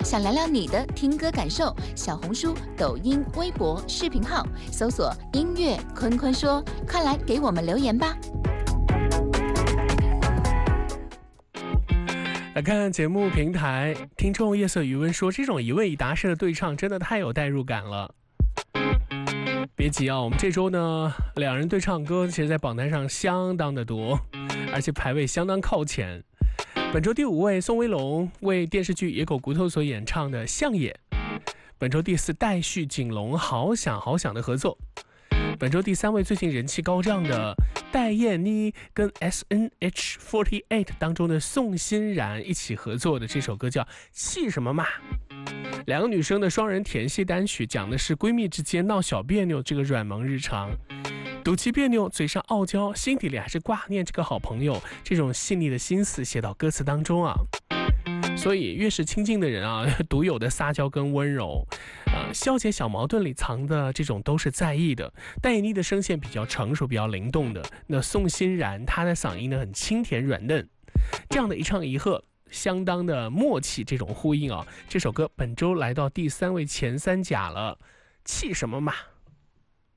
想聊聊你的听歌感受？小红书、抖音、微博、视频号搜索音乐坤坤说，快来给我们留言吧。 来看节目平台，听众夜色余温说，这种一问一答式的对唱真的太有代入感了。别急啊，我们这周呢，两人对唱歌其实在榜单上相当的多，而且排位相当靠前。本周第5位，宋威龙为电视剧《野狗骨头》所演唱的《相野》。本周第4，戴旭、景龙好想好想的合作。本周第3位，最近人气高涨的戴燕妮跟 SNH48 当中的宋欣然一起合作的这首歌叫《气什么嘛》。两个女生的双人甜戏单曲，讲的是闺蜜之间闹小别扭这个软萌日常，赌气别扭，嘴上傲娇，心底里还是挂念这个好朋友，这种细腻的心思写到歌词当中啊。所以越是亲近的人啊，独有的撒娇跟温柔，消解小矛盾里藏的这种都是在意的。戴燕妮的声线比较成熟，比较灵动的，那宋欣然她的嗓音呢很清甜软嫩，这样的一唱一和，相当的默契，这种呼应啊。这首歌本周来到第3位前3甲了，气什么嘛？